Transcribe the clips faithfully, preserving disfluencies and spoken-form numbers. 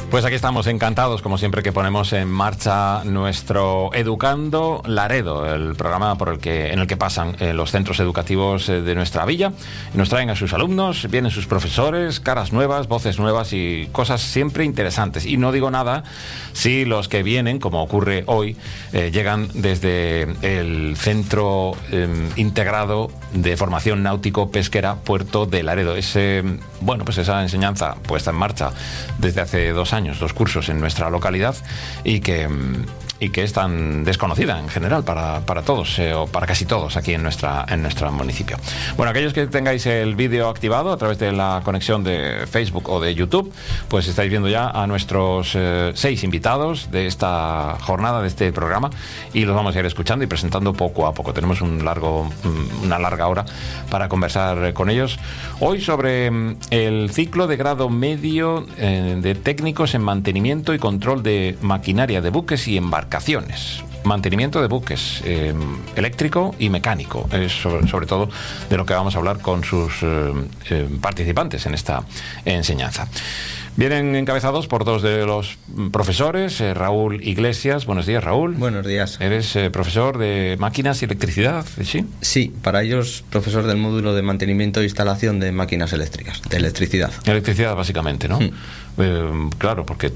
Pues aquí estamos encantados, como siempre, que ponemos en marcha nuestro Educando Laredo, el programa por el que, en el que pasan eh, los centros educativos eh, de nuestra villa. Nos traen a sus alumnos, vienen sus profesores, caras nuevas, voces nuevas y cosas siempre interesantes. Y no digo nada si los que vienen, como ocurre hoy, eh, llegan desde el Centro eh, Integrado de Formación Náutico-Pesquera Puerto de Laredo. Ese, bueno, pues esa enseñanza puesta en marcha desde hace dos años. Dos cursos en nuestra localidad y que, y que es tan desconocida en general para, para todos eh, o para casi todos aquí en, nuestra, en nuestro municipio. Bueno, aquellos que tengáis el vídeo activado a través de la conexión de Facebook o de YouTube, pues estáis viendo ya a nuestros eh, seis invitados de esta jornada, de este programa, y los vamos a ir escuchando y presentando poco a poco. Tenemos un largo, una larga hora para conversar con ellos hoy sobre el ciclo de grado medio eh, de técnicos en mantenimiento y control de maquinaria de buques y embarcaciones. Mantenimiento de buques, eh, eléctrico y mecánico. Es sobre, sobre todo de lo que vamos a hablar con sus eh, eh, participantes en esta enseñanza. Vienen encabezados por dos de los profesores, eh, Raúl Iglesias. Buenos días, Raúl. Buenos días. ¿Eres eh, profesor de máquinas y electricidad? ¿Sí? Sí, para ellos profesor del módulo de mantenimiento e instalación de máquinas eléctricas, de electricidad. Electricidad, básicamente, ¿no? Mm. Eh, claro, porque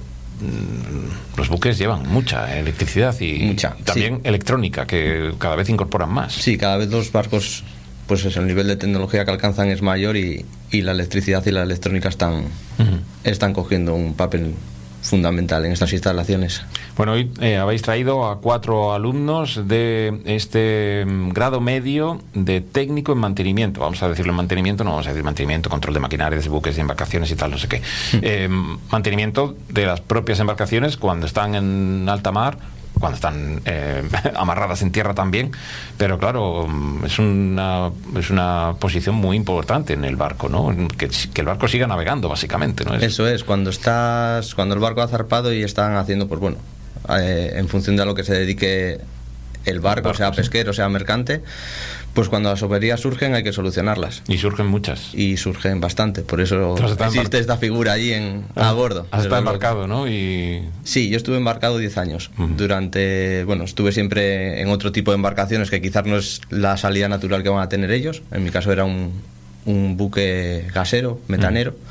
los buques llevan mucha electricidad y mucha, también sí. electrónica, que cada vez incorporan más. Sí, cada vez los barcos, pues eso, el nivel de tecnología que alcanzan es mayor y, y la electricidad y la electrónica están, uh-huh. están cogiendo un papel fundamental en estas instalaciones. Bueno, hoy eh, habéis traído a cuatro alumnos de este grado medio de técnico en mantenimiento. Vamos a decirlo en mantenimiento, no vamos a decir mantenimiento, control de maquinarias, de buques, de embarcaciones y tal, no sé qué. Eh, mantenimiento de las propias embarcaciones cuando están en alta mar, cuando están eh, amarradas en tierra también, pero claro, es una es una posición muy importante en el barco, ¿no? Que, que el barco siga navegando, básicamente, ¿no? Es... Eso es, cuando estás cuando el barco ha zarpado y están haciendo, pues bueno, eh, en función de a lo que se dedique el barco, el barco sea pesquero, sí. sea mercante, pues cuando las averías surgen hay que solucionarlas. Y surgen muchas. Y surgen bastante, por eso existe esta figura allí en, a bordo. Has estado embarcado, ¿no? Y... Sí, yo estuve embarcado diez años. Uh-huh. Durante, bueno, estuve siempre en otro tipo de embarcaciones que quizás no es la salida natural que van a tener ellos. En mi caso era un, un buque gasero, metanero. Uh-huh.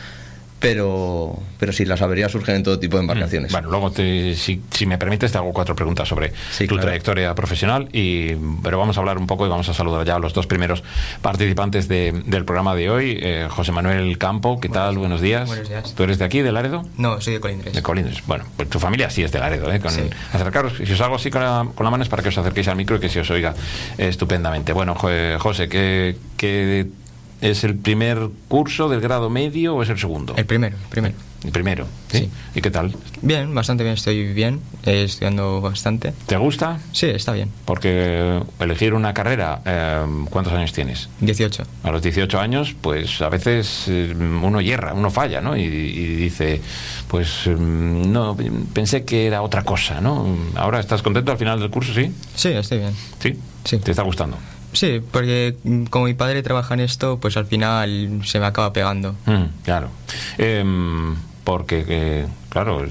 Pero, pero sí, las averías surgen en todo tipo de embarcaciones. Bueno, luego, te, si, si me permites, te hago cuatro preguntas sobre sí, tu claro. trayectoria profesional, y, pero vamos a hablar un poco y vamos a saludar ya a los dos primeros participantes de, del programa de hoy. Eh, José Manuel Campo, ¿qué tal? Buenos días. Buenos días. ¿Tú eres de aquí, de Laredo? No, soy de Colindres. De Colindres. Bueno, pues tu familia sí es de Laredo, ¿eh? Con, sí. Acercaros, si os hago así con la, con la mano es para que os acerquéis al micro y que se os oiga eh, estupendamente. Bueno, José, ¿qué... qué ¿Es el primer curso del grado medio o es el segundo? El primero, el primero. El primero, ¿sí? Sí. ¿Y qué tal? Bien, bastante bien, estoy bien, eh, estudiando bastante. ¿Te gusta? Sí, está bien. Porque elegir una carrera, eh, ¿cuántos años tienes? dieciocho. A los dieciocho años, pues a veces eh, uno hierra, uno falla, ¿no? Y, y dice, pues no, pensé que era otra cosa, ¿no? ¿Ahora estás contento al final del curso, sí? Sí, estoy bien. ¿Sí? Sí. ¿Te está gustando? Sí, porque como mi padre trabaja en esto, pues al final se me acaba pegando. Mm, claro. Eh, porque, eh, claro,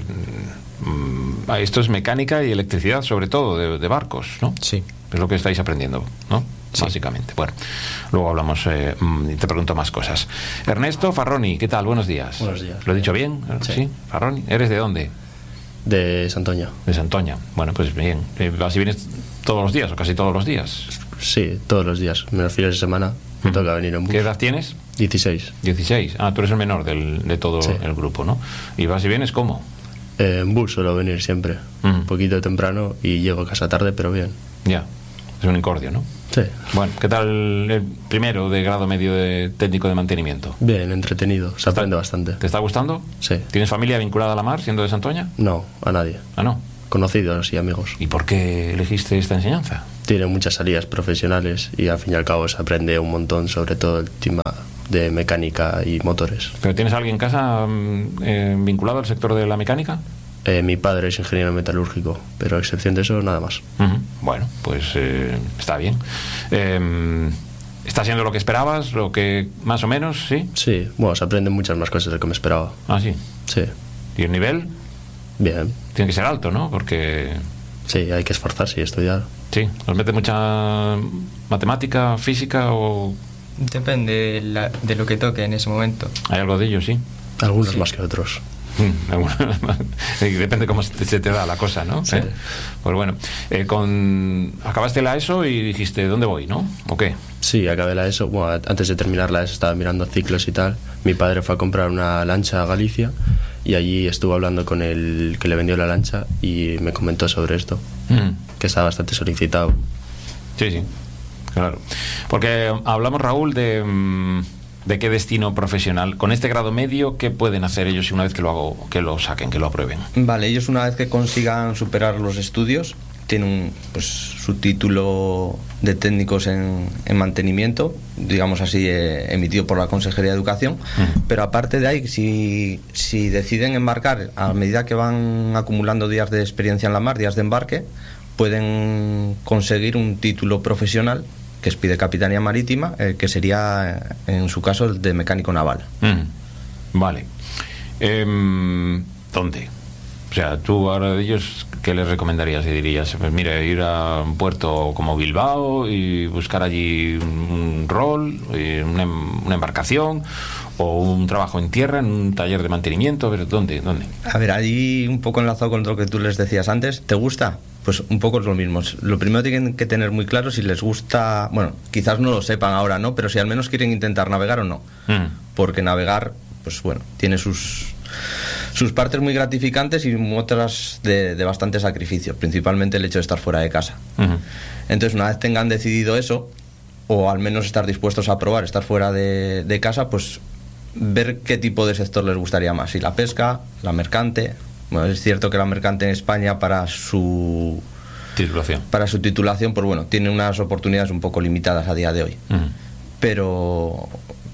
eh, esto es mecánica y electricidad, sobre todo, de, de barcos, ¿no? Sí. Es lo que estáis aprendiendo, ¿no? Sí. Básicamente. Bueno, luego hablamos eh, y te pregunto más cosas. Ernesto Farroni, ¿qué tal? Buenos días. Buenos días. ¿Lo he dicho bien? Sí. ¿Sí? Farroni. ¿Eres de dónde? De Santoña. De Santoña. Bueno, pues bien. ¿Así vienes todos los días o casi todos los días? Sí, todos los días. Menos fines de semana me mm. toca venir en bus. ¿Qué edad tienes? dieciséis. dieciséis. Ah, tú eres el menor del, de todo sí. el grupo, ¿no? ¿Y vas y vienes cómo? Eh, en bus suelo venir siempre. Mm. Un poquito temprano y llego a casa tarde, pero bien. Ya. Es un incordio, ¿no? Sí. Bueno, ¿qué tal el primero de grado medio de técnico de mantenimiento? Bien, entretenido. Se aprende bastante. ¿Te está gustando? Sí. ¿Tienes familia vinculada a la mar siendo de Santoña? No, a nadie. ¿Ah, no? Conocidos y amigos. ¿Y por qué elegiste esta enseñanza? Tiene muchas salidas profesionales y al fin y al cabo se aprende un montón, sobre todo el tema de mecánica y motores. ¿Pero tienes alguien en casa eh, vinculado al sector de la mecánica? Eh, mi padre es ingeniero metalúrgico, pero a excepción de eso, nada más. Uh-huh. Bueno, pues eh, está bien. Eh, ¿Está siendo lo que esperabas? ¿Lo que más o menos, sí? Sí, bueno, se aprenden muchas más cosas de lo que me esperaba. ¿Ah, sí? Sí. ¿Y el nivel? Bien. Tiene que ser alto, ¿no? Porque... Sí, hay que esforzarse y estudiar. Sí, ¿os mete mucha matemática, física o...? Depende de, la, de lo que toque en ese momento. ¿Hay algo de ello, sí? Algunos Sí. más que otros. Mm, depende cómo se te, se te da la cosa, ¿no? Sí. ¿Eh? Pues bueno, eh, con... acabaste la ESO y dijiste, ¿dónde voy, no? ¿O qué? Sí, acabé la ESO. Bueno, antes de terminar la ESO estaba mirando ciclos y tal. Mi padre fue a comprar una lancha a Galicia y allí estuvo hablando con el que le vendió la lancha y me comentó sobre esto, Mm. que está bastante solicitado. Sí, sí, claro. Porque hablamos, Raúl, de, mm, de qué destino profesional. Con este grado medio, ¿qué pueden hacer ellos una vez que lo hago, que lo saquen, que lo aprueben? Vale, ellos una vez que consigan superar los estudios, tienen pues su título de técnicos en, en mantenimiento, digamos así, eh, emitido por la Consejería de Educación. Uh-huh. Pero aparte de ahí, si, si deciden embarcar, a medida que van acumulando días de experiencia en la mar, días de embarque, pueden conseguir un título profesional que expide Capitanía Marítima, eh, que sería, en su caso, el de mecánico naval. Mm. Vale. Em, ¿Dónde? O sea, tú ahora de ellos, ¿qué les recomendarías y dirías? Pues mira, ir a un puerto como Bilbao y buscar allí un rol, una, una embarcación o un trabajo en tierra, en un taller de mantenimiento. A ver, ¿dónde? ¿Dónde? A ver, ahí un poco enlazado con lo que tú les decías antes, ¿te gusta? Pues un poco es lo mismo. Lo primero tienen que tener muy claro si les gusta, bueno, quizás no lo sepan ahora, ¿no? Pero si al menos quieren intentar navegar o no. Mm. Porque navegar, pues bueno, tiene sus sus partes muy gratificantes y otras de, de bastante sacrificio, principalmente el hecho de estar fuera de casa. Uh-huh. Entonces, una vez tengan decidido eso, o al menos estar dispuestos a probar estar fuera de, de casa, pues ver qué tipo de sector les gustaría más, si la pesca, la mercante. Bueno, es cierto que la mercante en España para su Titulación. para su titulación, pues bueno, tiene unas oportunidades un poco limitadas a día de hoy. Uh-huh. Pero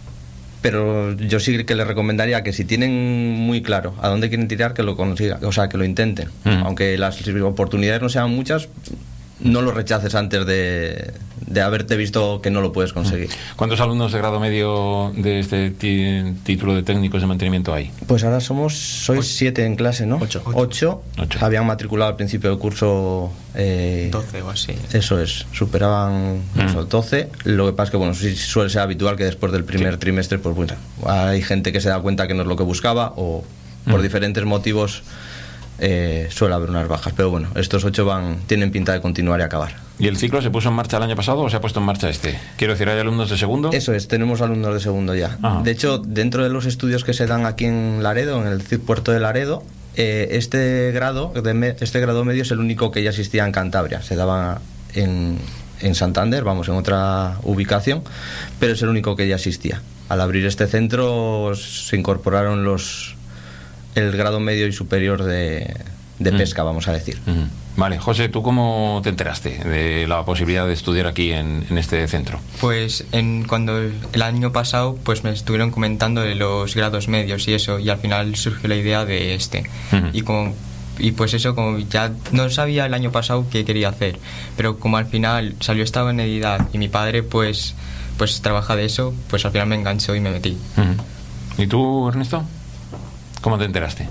pero yo sí que les recomendaría que si tienen muy claro a dónde quieren tirar, que lo consigan, o sea, que lo intenten. Uh-huh. Aunque las oportunidades no sean muchas, no lo rechaces antes de, de haberte visto que no lo puedes conseguir. ¿Cuántos alumnos de grado medio de este ti- título de técnicos de mantenimiento hay? Pues ahora somos, sois Ocho. siete en clase, ¿no? Ocho. Ocho. Ocho. Habían matriculado al principio del curso. Eh, doce o así. Eso es, superaban Mm. eso, doce. Lo que pasa es que, bueno, sí suele ser habitual que después del primer Sí. trimestre, pues bueno, hay gente que se da cuenta que no es lo que buscaba o por Mm. diferentes motivos eh, suele haber unas bajas. Pero bueno, estos ocho van tienen pinta de continuar y acabar. ¿Y el ciclo se puso en marcha el año pasado o se ha puesto en marcha este? Quiero decir, ¿hay alumnos de segundo? Eso es, tenemos alumnos de segundo ya. Ajá. De hecho, dentro de los estudios que se dan aquí en Laredo, en el C I C Puerto de Laredo, eh, este grado de me- este grado medio es el único que ya existía en Cantabria. Se daba en, en Santander, vamos, en otra ubicación, pero es el único que ya existía. Al abrir este centro se incorporaron los el grado medio y superior de, de Mm. pesca, vamos a decir. Ujú. Vale, José, ¿tú cómo te enteraste de la posibilidad de estudiar aquí en, en este centro? Pues en, cuando el año pasado pues me estuvieron comentando de los grados medios y eso, y al final surgió la idea de este. Ujú. Y como y pues eso, como ya no sabía el año pasado qué quería hacer, pero como al final salió esta unidad y mi padre pues pues trabaja de eso, pues al final me enganchó y me metí. Ujú. ¿Y tú, Ernesto? ¿Cómo te enteraste?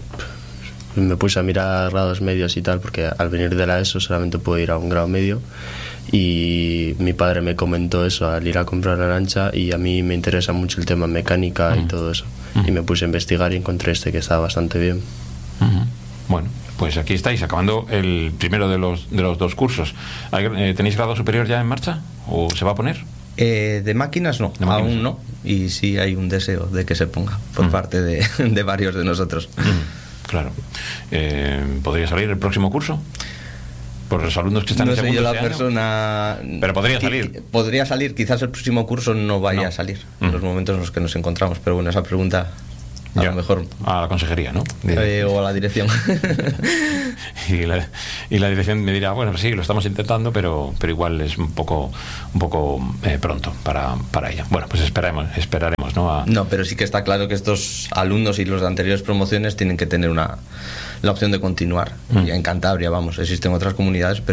Me puse a mirar grados medios y tal, porque al venir de la ESO solamente puedo ir a un grado medio. Y mi padre me comentó eso al ir a comprar la lancha, y a mí me interesa mucho el tema mecánica Mm. y todo eso. Mm. Y me puse a investigar y encontré este que estaba bastante bien. Ujú. Bueno, pues aquí estáis, acabando el primero de los, de los dos cursos. ¿Hay- eh, ¿Tenéis grado superior ya en marcha? ¿O se va a poner? Eh, de máquinas no, De máquinas. aún no. Y sí hay un deseo de que se ponga por Mm. parte de, de varios de nosotros. Ujú. Claro. Eh, ¿Podría salir el próximo curso? Por los alumnos que están No en soy segundo yo la este año. persona. Pero podría Qui- salir. Podría salir, quizás el próximo curso no vaya No. a salir Mm. en los momentos en los que nos encontramos. Pero bueno, esa pregunta a Ya, lo mejor. a la consejería, ¿no? eh, o a la dirección. y, la, y la dirección me dirá, bueno, sí, lo estamos intentando, pero pero igual es un poco un poco eh, pronto para, para ella. Bueno, pues esperaremos, esperaremos, ¿no? A- No, pero sí que está claro que estos alumnos y los de anteriores promociones tienen que tener una la opción de continuar. Mm. Y en Cantabria, vamos, existen otras comunidades, pero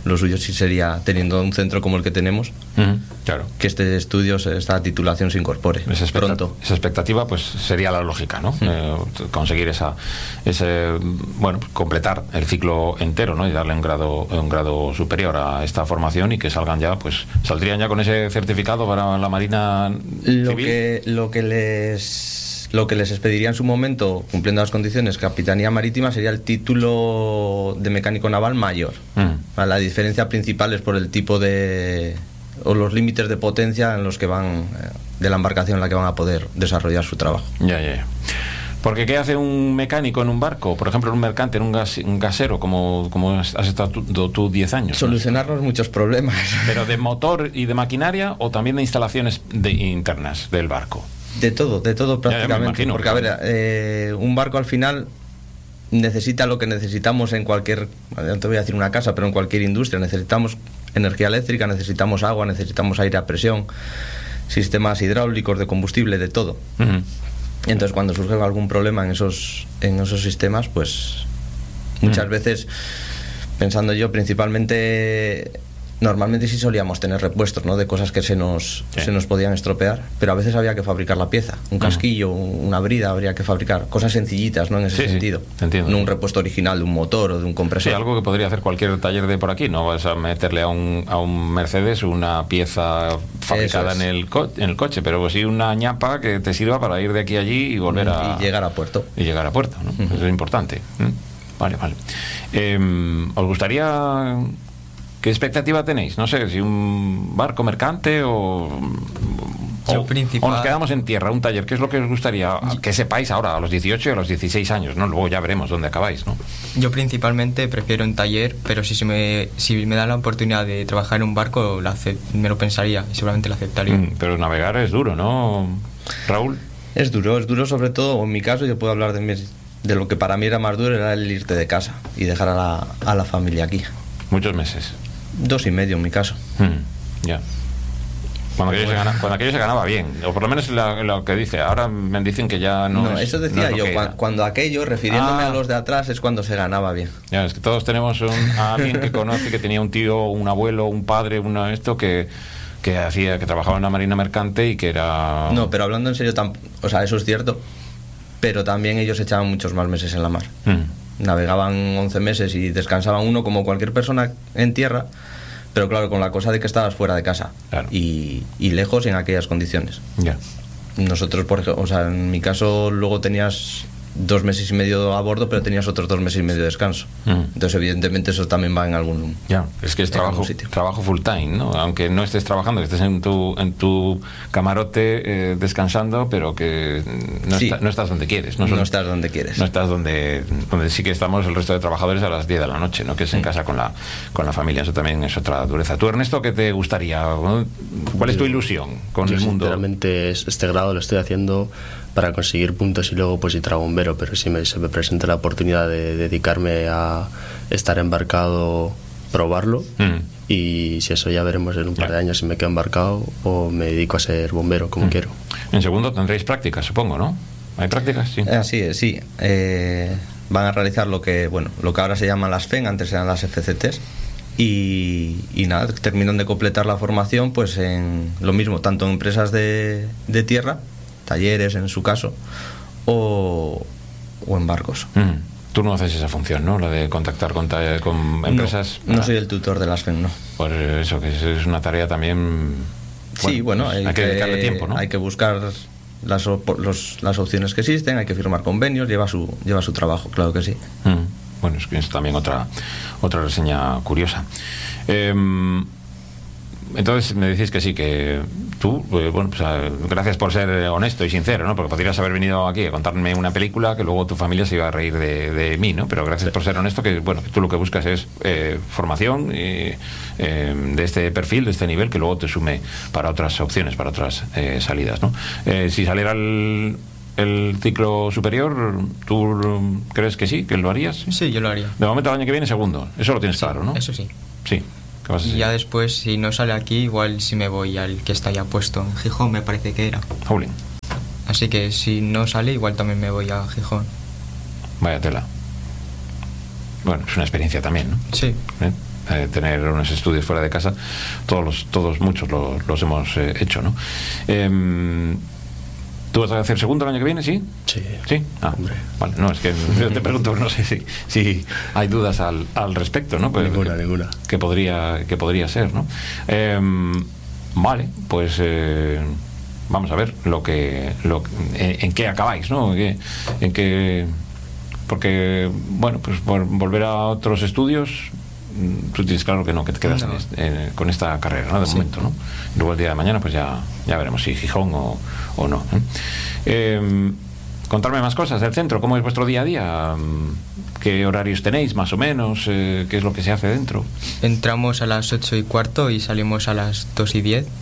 lo suyo sí sería, teniendo un centro como el que tenemos, uh-huh, claro, que este estudio, esta titulación se incorpore esa expecta- pronto. Esa expectativa pues sería la lógica, ¿no? Uh-huh. Eh, conseguir esa, ese, bueno, completar el ciclo entero, ¿no? Y darle un grado, un grado superior a esta formación y que salgan ya, pues, saldrían ya con ese certificado para la Marina lo Civil. Que, lo que les... Lo que les expediría en su momento, cumpliendo las condiciones, Capitanía Marítima, sería el título de mecánico naval mayor. Mm. La diferencia principal es por el tipo de... o los límites de potencia en los que van... de la embarcación en la que van a poder desarrollar su trabajo. Ya, ya, ya. Porque ¿qué hace un mecánico en un barco? Por ejemplo, en un mercante, en un, gas, un gasero, como, como has estado tú diez años. Solucionarnos ¿no? muchos problemas. ¿Pero de motor y de maquinaria o también de instalaciones de, internas del barco? De todo, de todo prácticamente. Ya, ya imagino, porque, a ver, eh, un barco al final necesita lo que necesitamos en cualquier, no te voy a decir una casa, pero en cualquier industria. Necesitamos energía eléctrica, necesitamos agua, necesitamos aire a presión, sistemas hidráulicos, de combustible, de todo. Uh-huh. Entonces, cuando surge algún problema en esos, en esos sistemas, pues muchas uh-huh. veces, pensando yo, principalmente... Normalmente sí solíamos tener repuestos, ¿no? De cosas que se nos, sí. se nos podían estropear, pero a veces había que fabricar la pieza, un casquillo, uh-huh. una brida, habría que fabricar cosas sencillitas, ¿no? En ese sí, sentido. Sí, entiendo. No un repuesto original de un motor o de un compresor. Sí, algo que podría hacer cualquier taller de por aquí, no vas a meterle a un, a un Mercedes una pieza fabricada es. en, el co- en el coche, pero sí una ñapa que te sirva para ir de aquí a allí y volver a... Y llegar a puerto. Y llegar a puerto, ¿no? Uh-huh. Eso es importante. ¿Mm? Vale, vale. Eh, ¿Os gustaría... ¿Qué expectativa tenéis? No sé, si un barco mercante o, o, principal... o nos quedamos en tierra, un taller. ¿Qué es lo que os gustaría que sepáis ahora, a los dieciocho y a los dieciséis años? ¿No? Luego ya veremos dónde acabáis, ¿no? Yo principalmente prefiero un taller, pero si, se me, si me dan la oportunidad de trabajar en un barco, la acep- me lo pensaría y seguramente lo aceptaría. Mm, pero navegar es duro, ¿no, Raúl? Es duro, es duro sobre todo, en mi caso, yo puedo hablar de, mi, de lo que para mí era más duro, era el irte de casa y dejar a la, a la familia aquí. Muchos meses. Dos y medio en mi caso. Hmm, ya. Cuando aquello, se gana, cuando aquello se ganaba bien, o por lo menos lo, lo que dice. Ahora me dicen que ya no. No, es, eso decía no es yo. Cuando, cuando aquello, refiriéndome ah. a los de atrás, es cuando se ganaba bien. Ya, es que todos tenemos un, a alguien que conoce que tenía un tío, un abuelo, un padre, una esto que que hacía, que trabajaba en la marina mercante y que era. No, pero hablando en serio, tam, o sea, eso es cierto. Pero también ellos echaban muchos más meses en la mar. Hmm. Navegaban once meses y descansaban uno como cualquier persona en tierra, pero claro, con la cosa de que estabas fuera de casa, claro. y, y lejos en aquellas condiciones. Ya. Nosotros, por ejemplo, o sea, en mi caso luego tenías dos meses y medio a bordo, pero tenías otros dos meses y medio de descanso. Mm. Entonces, evidentemente, eso también va en algún. Ya, es que es trabajo, trabajo full time, ¿no? Aunque no estés trabajando, que estés en tu, en tu camarote eh, descansando, pero que no, sí. está, no estás donde quieres. No, son, no estás donde quieres. No estás donde, donde sí que estamos el resto de trabajadores a las diez de la noche, ¿no? Que es en mm. casa con la, con la familia. Eso también es otra dureza. ¿Tú, Ernesto, qué te gustaría? ¿Cuál es tu ilusión con yo, el mundo? Sinceramente, este grado lo estoy haciendo para conseguir puntos y luego pues ir a bombero, pero si me, se me presenta la oportunidad de dedicarme a estar embarcado, probarlo, mm. y si eso ya veremos en un par de años si me quedo embarcado o me dedico a ser bombero como mm. quiero. En segundo tendréis prácticas, supongo, ¿no? ¿Hay prácticas? Sí. Así es, sí. Eh, van a realizar lo que, bueno, lo que ahora se llaman las F E N, antes eran las F C Ts. Y, y nada, terminan de completar la formación pues en lo mismo, tanto en empresas de, de tierra, talleres en su caso, o, o en barcos. Mm. Tú no haces esa función, ¿no? La de contactar con, con empresas. No, no soy el tutor de las F E N, no. Pues eso, que es una tarea también. Bueno, sí, bueno, hay, hay que, que dedicarle tiempo, ¿no? Hay que buscar las, los, las opciones que existen, hay que firmar convenios, lleva su, lleva su trabajo, claro que sí. Mm. Bueno, es que es también otra otra reseña curiosa. Eh, entonces me decís que sí, que tú, eh, bueno, pues, eh, gracias por ser honesto y sincero, ¿no? Porque podrías haber venido aquí a contarme una película que luego tu familia se iba a reír de, de mí, ¿no? Pero gracias por ser honesto, que bueno, que tú lo que buscas es eh, formación eh, eh, de este perfil, de este nivel, que luego te sume para otras opciones, para otras eh, salidas, ¿no? Eh, si saliera el el ciclo superior, ¿tú crees que sí, que lo harías? Sí, yo lo haría. De momento el año que viene segundo, eso lo tienes sí, claro, ¿no? Eso sí. Sí. ¿Qué vas a y ya después, si no sale aquí, igual si me voy al que está ya puesto en Gijón, me parece que era. Jolín. Así que si no sale, igual también me voy a Gijón. Vaya tela. Bueno, es una experiencia también, ¿no? Sí. ¿Eh? eh, tener unos estudios fuera de casa, todos, los, todos muchos lo, los hemos eh, hecho, ¿no? Eh, ¿Tú vas a hacer segundo el año que viene, sí? Sí. ¿Sí? Ah, hombre. Vale, no, es que yo te pregunto, no sé si, si hay dudas al, al respecto, ¿no? Pues ninguna, que, ninguna. Que podría, que podría ser, ¿no? Eh, vale, pues eh, vamos a ver lo que, lo, en, en qué acabáis, ¿no? En qué, en qué, porque, bueno, pues por volver a otros estudios, tú tienes claro que no, que te quedas No. en este, eh, con esta carrera, ¿no? De Sí. momento, ¿no? Luego el día de mañana, pues ya, ya veremos si Gijón o, o no. ¿eh? Eh, contarme más cosas del centro, ¿cómo es vuestro día a día? ¿Qué horarios tenéis, más o menos? Eh, ¿Qué es lo que se hace dentro? Entramos a las ocho y cuarto y salimos a las dos y diez.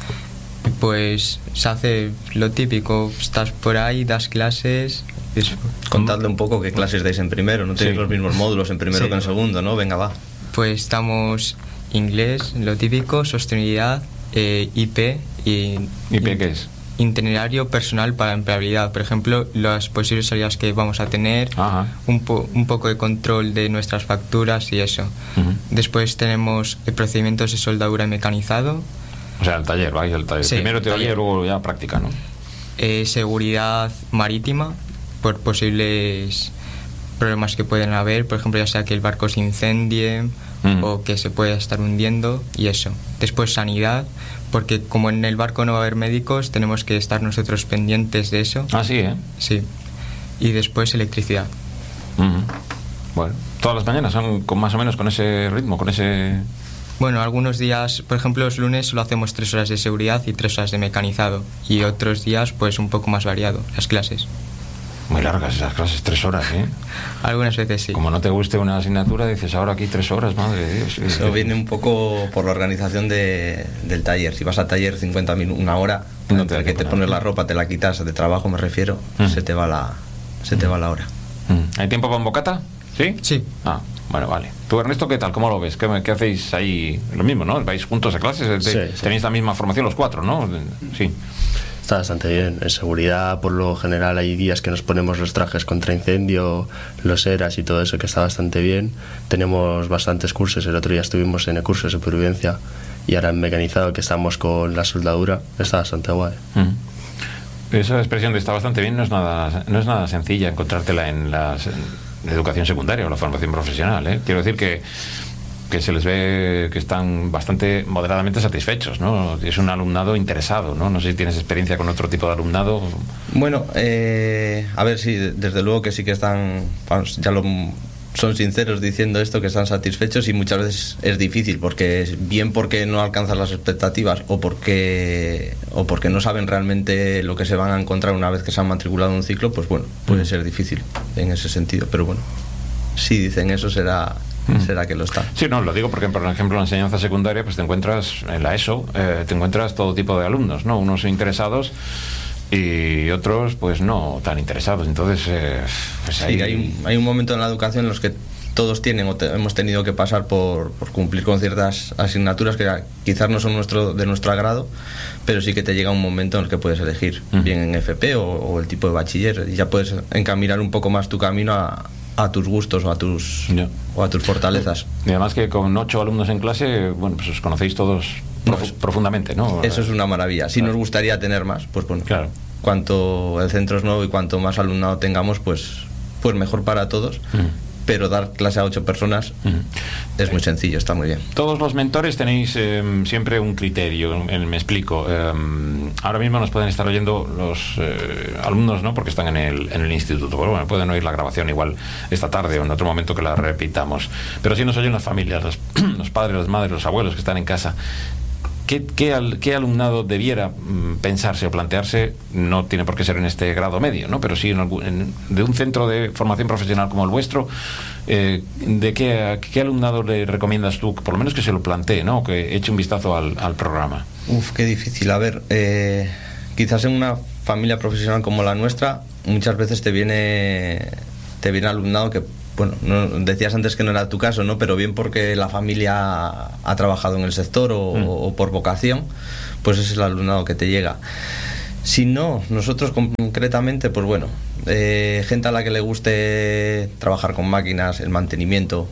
Pues se hace lo típico, estás por ahí, das clases. Es- Contadle un poco qué clases dais en primero. No tenéis Sí. los mismos módulos en primero Sí. que en segundo, ¿no? Venga, va. Pues estamos inglés, lo típico, sostenibilidad, eh, I P y... ¿I P qué es? Itinerario personal para empleabilidad. Por ejemplo, las posibles salidas que vamos a tener, Ajá. un, po- un poco de control de nuestras facturas y eso. Ujú. Después tenemos eh, procedimientos de soldadura y mecanizado, O sea, el taller, vais al taller. Sí, Primero teoría taller. y luego ya práctica, ¿no? eh, seguridad marítima por posibles problemas que pueden haber, por ejemplo, ya sea que el barco se incendie Mm. o que se pueda estar hundiendo y eso. Después sanidad, porque como en el barco no va a haber médicos, tenemos que estar nosotros pendientes de eso. Ah, sí, ¿eh? Sí. Y después electricidad. Ujú. Bueno, todas las mañanas son con más o menos con ese ritmo, con ese... Bueno, algunos días, por ejemplo, los lunes solo hacemos tres horas de seguridad y tres horas de mecanizado. Y otros días, pues un poco más variado, las clases. Muy largas esas clases, tres horas, ¿eh? Algunas veces sí. Como no te guste una asignatura, dices ahora aquí tres horas, madre de Dios. Eso viene un poco por la organización de, del taller. Si vas al taller cincuenta minutos, una hora, No te da entre que tiempo te nada. pones la ropa, te la quitas de trabajo, me refiero, Mm. se te va la se te va la hora. Mm. ¿Hay tiempo para un bocata? ¿Sí? Sí. Ah, bueno, vale. ¿Tú, Ernesto, qué tal? ¿Cómo lo ves? ¿Qué, qué hacéis ahí? Lo mismo, ¿no? ¿Vais juntos a clases? Sí, Te- sí. Tenéis la misma formación los cuatro, ¿no? Sí. Está bastante bien. En seguridad, por lo general, hay días que nos ponemos los trajes contra incendio, los eras y todo eso, que está bastante bien. Tenemos bastantes cursos. El otro día estuvimos en el curso de supervivencia y ahora en mecanizado, que estamos con la soldadura. Está bastante guay. Mm. Esa expresión de está bastante bien no es nada, no es nada sencilla encontrártela en la educación secundaria o la formación profesional, ¿eh? Quiero decir que que se les ve que están bastante moderadamente satisfechos, ¿no? Es un alumnado interesado, ¿no? No sé si tienes experiencia con otro tipo de alumnado. Bueno, eh, a ver, sí, desde luego que sí que están, vamos, ya lo son sinceros diciendo esto, que están satisfechos, y muchas veces es difícil, porque bien porque no alcanzan las expectativas o porque o porque no saben realmente lo que se van a encontrar una vez que se han matriculado en un ciclo, pues bueno, puede Mm. ser difícil en ese sentido, pero bueno, si dicen eso será Mm. será que lo está. Sí, no, lo digo porque, por ejemplo, en la enseñanza secundaria, pues te encuentras en la ESO, eh, te encuentras todo tipo de alumnos, ¿no? Unos interesados y otros, pues no tan interesados. Entonces, eh, pues ahí... Sí, hay un, hay un momento en la educación en los que todos tienen o te- hemos tenido que pasar por, por cumplir con ciertas asignaturas que quizás no son nuestro de nuestro agrado, pero sí que te llega un momento en el que puedes elegir, Ujú. bien en F P o, o el tipo de bachiller, y ya puedes encaminar un poco más tu camino a, a tus gustos o a tus Ya. o a tus fortalezas. Y además que con ocho alumnos en clase, bueno, pues os conocéis todos profu- No, profundamente, ¿no? Eso es una maravilla. Si nos gustaría tener más, pues bueno, Claro. cuanto el centro es nuevo y cuanto más alumnado tengamos, pues pues mejor para todos. Ujú. Pero dar clase a ocho personas Ujú. es muy sencillo, está muy bien. Todos los mentores tenéis eh, siempre un criterio, eh, me explico. Eh, ahora mismo nos pueden estar oyendo los eh, alumnos, ¿no? Porque están en el, en el instituto. Pero bueno, pueden oír la grabación igual esta tarde o en otro momento que la repitamos. Pero si nos oyen las familias, los, los padres, las madres, los abuelos que están en casa. ¿Qué, qué, al- qué alumnado debiera mm, pensarse o plantearse? No tiene por qué ser en este grado medio, ¿no? Pero sí en algún- en- de un centro de formación profesional como el vuestro. eh, ¿De qué, qué alumnado le recomiendas tú? Por lo menos que se lo plantee, ¿no? Que eche un vistazo al, al programa. Uf, qué difícil. A ver, eh, quizás en una familia profesional como la nuestra, muchas veces te viene te viene alumnado que, bueno, no, decías antes que no era tu caso, ¿no? Pero bien porque la familia ha trabajado en el sector o, Mm. o por vocación, pues ese es el alumnado que te llega. Si no, nosotros concretamente, pues bueno, eh, gente a la que le guste trabajar con máquinas, el mantenimiento,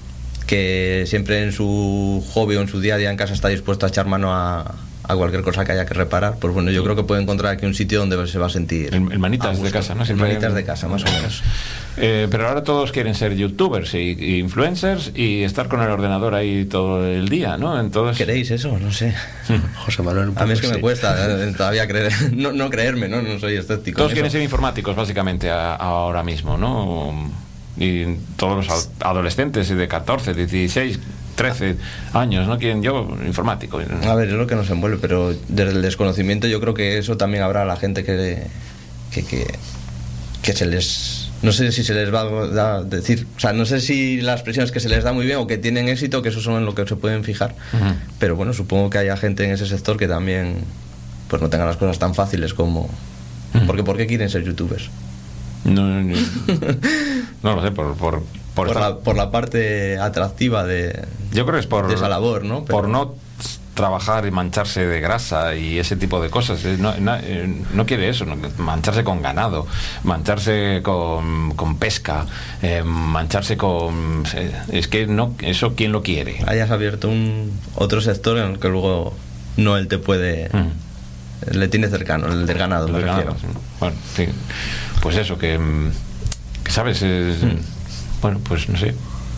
que siempre en su hobby o en su día a día en casa está dispuesto a echar mano a, a cualquier cosa que haya que reparar, pues bueno, yo creo que puede encontrar aquí un sitio donde se va a sentir el, el manitas de casa, ¿no? Siempre el manitas de casa, más o menos. Eh, pero ahora todos quieren ser youtubers y, y influencers y estar con el ordenador ahí todo el día, ¿no? Entonces... ¿Queréis eso? No sé. José Manuel, a mí es que sí. me cuesta eh, todavía creer, no, no creerme, ¿no? No soy escéptico. Todos quieren ser informáticos, básicamente, a, ahora mismo, ¿no? Y todos los adolescentes de catorce, dieciséis, trece años, ¿no? Quieren yo, informático. A ver, es lo que nos envuelve, pero desde el desconocimiento yo creo que eso también habrá la gente que, que, que, que se les... No sé si se les va a decir, o sea, no sé si las expresiones que se les da muy bien o que tienen éxito, que eso son en lo que se pueden fijar, uh-huh. Pero bueno, supongo que haya gente en ese sector que también pues no tenga las cosas tan fáciles como... Uh-huh. Porque ¿por qué quieren ser youtubers? No, no, no, no lo sé, por... por Por, por, la, por la parte atractiva de, yo creo que es por, de esa labor, ¿no? Pero... Por no trabajar y mancharse de grasa y ese tipo de cosas. No, no, no quiere eso, no, mancharse con ganado, mancharse con, con pesca, eh, mancharse con... Es que no, eso ¿quién lo quiere? Hayas abierto un otro sector en el que luego no él te puede... Mm. Le tiene cercano, el del ganado, el me ganado, refiero. Sí. Bueno, sí. Pues eso, que, que ¿sabes? Es, mm. Bueno, pues no sé.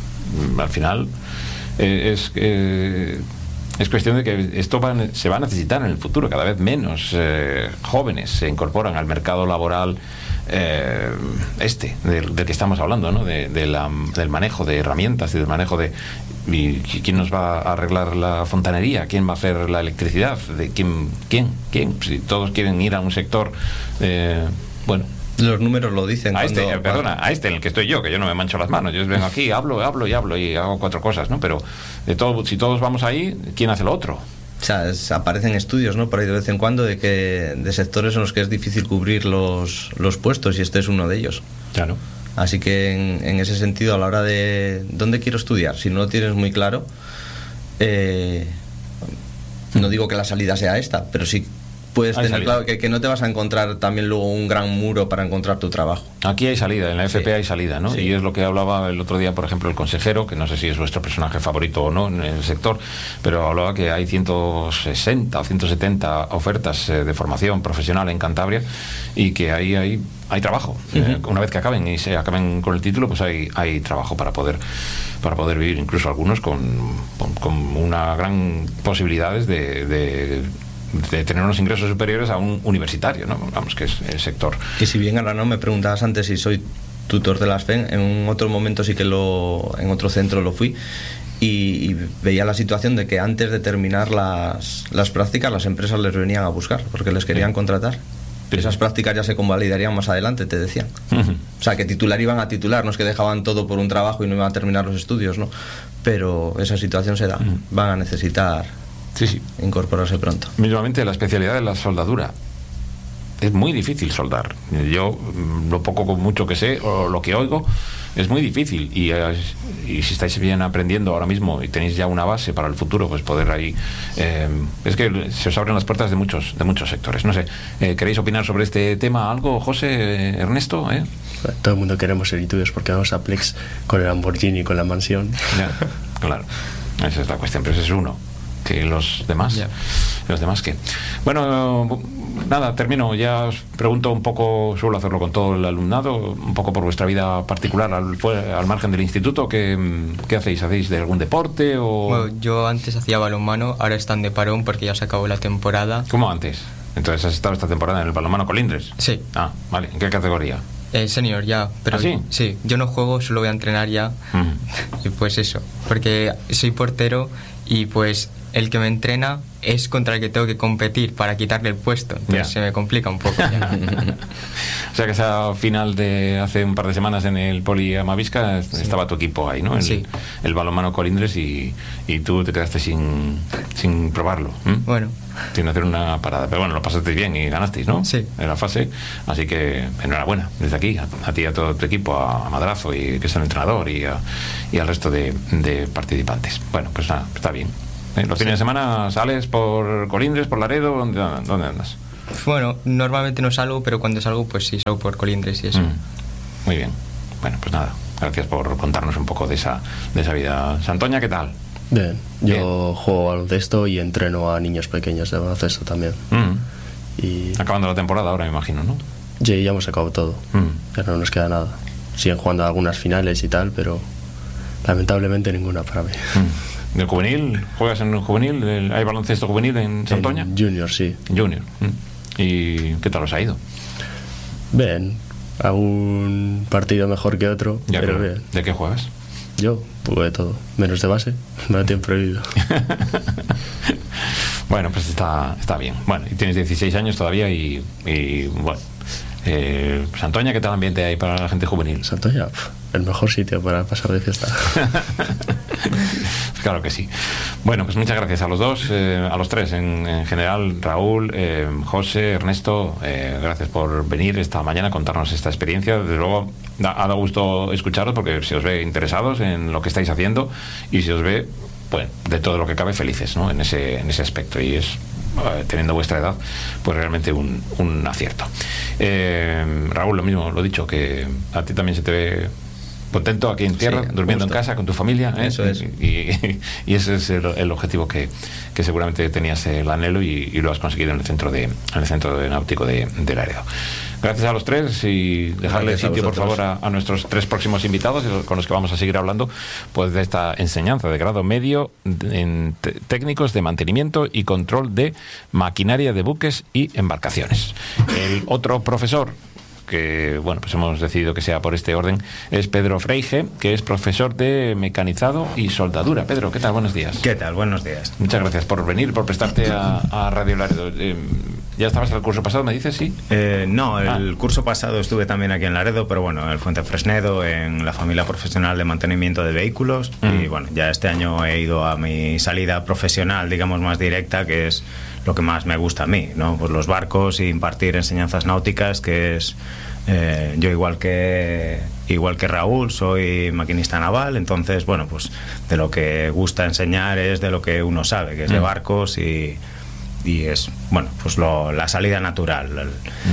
Al final eh, es... Eh, Es cuestión de que esto va, se va a necesitar en el futuro. Cada vez menos eh, jóvenes se incorporan al mercado laboral eh, este, del, del que estamos hablando, ¿no? De, de la, del manejo de herramientas y del manejo de... Y, ¿quién nos va a arreglar la fontanería? ¿Quién va a hacer la electricidad? ¿De quién? ¿Quién? ¿Quién? Si todos quieren ir a un sector... Eh, bueno... Los números lo dicen. A cuando... este, eh, perdona, a este en el que estoy yo, que yo no me mancho las manos. Yo vengo aquí, hablo, hablo y hablo y hago cuatro cosas, ¿no? Pero de todo, si todos vamos ahí, ¿quién hace lo otro? O sea, es, aparecen estudios, ¿no? Por ahí de vez en cuando de que de sectores en los que es difícil cubrir los, los puestos y este es uno de ellos. Claro. Así que en, en ese sentido, a la hora de dónde quiero estudiar, si no lo tienes muy claro, eh, no digo que la salida sea esta, pero sí puedes hay tener salida. Claro que, que no te vas a encontrar también luego un gran muro para encontrar tu trabajo. Aquí hay salida, en la F P sí. Hay salida, ¿no? Sí. Y es lo que hablaba el otro día, por ejemplo, el consejero, que no sé si es vuestro personaje favorito o no en el sector, pero hablaba que hay ciento sesenta o ciento setenta ofertas eh, de formación profesional en Cantabria y que ahí hay, hay trabajo. Uh-huh. Eh, una vez que acaben y se acaben con el título, pues hay, hay trabajo para poder para poder vivir, incluso algunos con, con, con una gran posibilidades de... de de tener unos ingresos superiores a un universitario, ¿no? Vamos, que es el sector. Y si bien ahora no me preguntabas antes si soy tutor de las F E N, en un otro momento sí que lo, en otro centro lo fui y, y veía la situación de que antes de terminar las, las prácticas las empresas les venían a buscar porque les querían sí. contratar. Sí. Esas prácticas ya se convalidarían más adelante, te decían. Uh-huh. O sea, que titular iban a titular, no es que dejaban todo por un trabajo y no iban a terminar los estudios, ¿no? Pero esa situación se da, uh-huh. Van a necesitar sí, sí. incorporarse pronto. Mismamente la especialidad de la soldadura. Es muy difícil soldar. Yo, lo poco o mucho que sé, o lo que oigo, es muy difícil. Y, y si estáis bien aprendiendo ahora mismo y tenéis ya una base para el futuro, pues poder ahí... Eh, es que se os abren las puertas de muchos de muchos sectores. No sé, eh, ¿queréis opinar sobre este tema algo, José, eh, Ernesto? ¿Eh? Todo el mundo queremos ser youtubers porque vamos a Plex con el Lamborghini, con la mansión. Ya, claro, esa es la cuestión, pero ese es uno. Que los demás, yeah. los demás que bueno, nada, termino. Ya os pregunto un poco, suelo hacerlo con todo el alumnado, un poco por vuestra vida particular al, al margen del instituto. ¿Qué, qué hacéis? ¿Hacéis de algún deporte o...? Bueno, yo antes hacía balonmano, ahora están de parón porque ya se acabó la temporada. ¿Cómo antes? Entonces has estado esta temporada en el balonmano Colindres. Sí. Ah, vale. ¿En qué categoría? Eh, senior ya, pero ¿Ah, sí? sí, yo no juego, solo voy a entrenar ya. Mm. Y pues eso, porque soy portero y pues el que me entrena es contra el que tengo que competir para quitarle el puesto, entonces yeah. se me complica un poco ya. O sea que esa final de hace un par de semanas en el Poli Amavisca sí. estaba tu equipo ahí, ¿no? El, sí. el balonmano Colindres y, y tú te quedaste sin, sin probarlo. ¿eh? Bueno. Sin hacer una parada, pero bueno, lo pasasteis bien y ganasteis, ¿no? Sí. En la fase, así que enhorabuena desde aquí a, a ti y a todo tu equipo, a, a Madrazo y que es el entrenador y, a, y al resto de, de participantes. Bueno, pues nada, está bien. ¿Eh? ¿Los fines sí. de semana sales por Colindres, por Laredo? ¿Dónde, dónde andas? Bueno, normalmente no salgo, pero cuando salgo, pues sí, salgo por Colindres y eso. Mm. Muy bien. Bueno, pues nada, gracias por contarnos un poco de esa, de esa vida. Santoña, ¿qué tal? Bien, yo Bien. juego baloncesto y entreno a niños pequeños de baloncesto también. Mm. Y Acabando la temporada ahora, me imagino, ¿no? ya, ya hemos acabado todo, Mm. ya no nos queda nada. Siguen jugando algunas finales y tal, pero lamentablemente ninguna para mí. Mm. ¿Del juvenil? ¿Juegas en el juvenil? ¿El- ¿Hay baloncesto juvenil en Santoña? En junior, sí. Junior. Mm. ¿Y qué tal os ha ido? Bien, algún partido mejor que otro, Ya, pero claro. bien. ¿De qué juegas? Yo juego de todo, menos de base, me da tiempo prohibido. Bueno, pues está, está bien. Bueno, y tienes dieciséis años todavía y, y bueno. Eh, Santoña, ¿qué tal ambiente hay para la gente juvenil? Santoña, pf, el mejor sitio para pasar de fiesta. Claro que sí. Bueno, pues muchas gracias a los dos, eh, a los tres en, en general, Raúl, eh, José, Ernesto, eh, gracias por venir esta mañana a contarnos esta experiencia. Desde luego da, ha dado gusto escucharos porque se os ve interesados en lo que estáis haciendo y se os ve, bueno, de todo lo que cabe felices, ¿no? en, ese, en ese aspecto, y es, eh, teniendo vuestra edad, pues realmente un, un acierto. Eh, Raúl, lo mismo, lo dicho, que a ti también se te ve contento aquí en tierra, Sí, durmiendo justo. en casa con tu familia, ¿eh? Eso es. y, y ese es el, el objetivo que, que seguramente tenías el anhelo y, y lo has conseguido en el centro de en el centro de náutico de, de Laredo. Gracias a los tres y dejarle Gracias a sitio por vosotros. favor a, a nuestros tres próximos invitados con los que vamos a seguir hablando pues de esta enseñanza de grado medio en te- técnicos de mantenimiento y control de maquinaria de buques y embarcaciones. El otro profesor que, bueno, pues hemos decidido que sea por este orden, es Pedro Freige, que es profesor de mecanizado y soldadura. Pedro, ¿qué tal? Buenos días. ¿Qué tal? Buenos días. Muchas gracias por venir, por prestarte a, a Radio Laredo. Eh, ¿Ya estabas el curso pasado, me dices, sí? Eh, no, el Ah. curso pasado estuve también aquí en Laredo, pero bueno, en el Fuente Fresnedo, en la familia profesional de mantenimiento de vehículos. Mm. Y bueno, ya este año he ido a mi salida profesional, digamos, más directa, que es lo que más me gusta a mí, ¿no? Pues los barcos y impartir enseñanzas náuticas, que es... Eh, yo igual que igual que Raúl soy maquinista naval, entonces bueno, pues de lo que gusta enseñar es de lo que uno sabe, que es de Mm. barcos y, y es bueno, pues lo, la salida natural. El-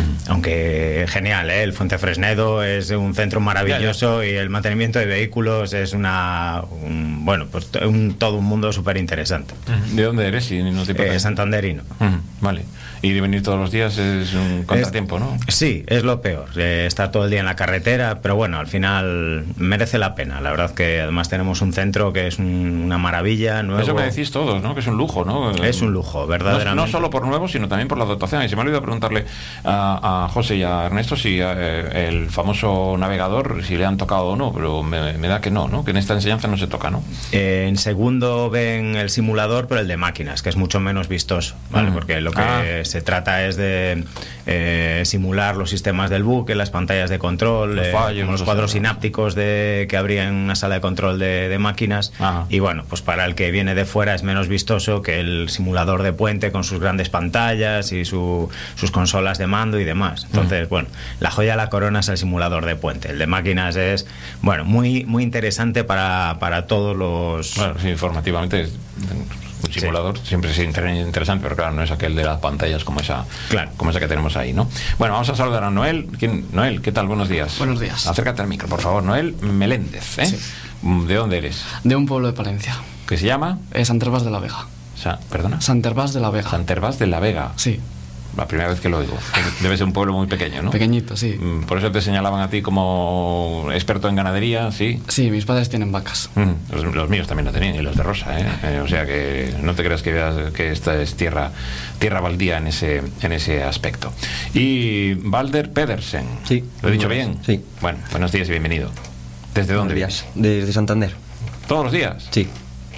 aunque genial, ¿eh? El Fuente Fresnedo es un centro maravilloso y el mantenimiento de vehículos es una un- bueno, pues un, todo un mundo súper interesante. ¿De dónde eres? Si no te importa. Eh, santanderino. Ujú, vale. Y de venir todos los días es un contratiempo, ¿no? Sí, es lo peor, eh, estar todo el día en la carretera, pero bueno, al final merece la pena. La verdad que además tenemos un centro que es un- una maravilla, nuevo. Eso me decís todos, ¿no? Que es un lujo, ¿no? Es un lujo, No, verdaderamente. no solo por nuevo, sino también por la dotación. Y se me ha olvidado preguntarle a, a José y a Ernesto si eh, el famoso navegador, si le han tocado o no, pero me, me da que no, ¿no? Que en esta enseñanza no se toca, ¿no? Eh, en segundo ven el simulador, pero el de máquinas, que es mucho menos vistoso, ¿vale? Mm. Porque lo que Ah. se trata es de eh, simular los sistemas del buque, las pantallas de control, Los eh, fallos, como los los- cuadros sinápticos de, que habría en una sala de control de, de máquinas. Ajá. Y bueno, pues para el que viene de fuera es menos vistoso que el simulador de puente con sus grandes pantallas y su- sus consolas de mando y demás. Entonces, bueno, la joya de la corona es el simulador de puente. El de máquinas es, bueno, muy, muy interesante para, para todos los... Bueno, sí, informativamente es- un simulador siempre es inter- interesante, pero claro, no es aquel de las pantallas como esa, Claro. como esa que tenemos ahí, ¿no? Bueno, vamos a saludar a Noel. ¿Quién? Noel, ¿qué tal? Buenos días. Buenos días. Acércate al micro, por favor. Noel Meléndez, ¿eh? Sí. ¿De dónde eres? De un pueblo de Palencia. ¿Qué se llama? Eh, Sant Hervás de la Vega. Sa- ¿Perdona? Sant Hervás de la Vega. Sant Hervás de la Vega. Sí, La primera vez que lo oigo. Debe ser un pueblo muy pequeño, ¿no? pequeñito, sí. Mm, Por eso te señalaban a ti como experto en ganadería, ¿sí? Sí, mis padres tienen vacas. Mm, Los, los míos también lo tenían y los de Rosa, ¿eh? Eh, o sea que no te creas que veas que esta es tierra tierra baldía en ese en ese aspecto. Y Balder Pedersen. Sí. ¿Lo he dicho Buenos bien? días. Sí. Bueno, buenos días y bienvenido. ¿Desde dónde Buenos vienes? días. Desde Santander. ¿Todos los días? Sí.